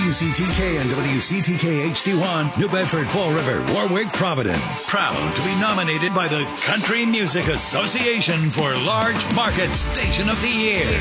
WCTK and WCTK HD1, New Bedford, Fall River, Warwick, Providence. Proud to be nominated by the Country Music Association for Large Market Station of the Year.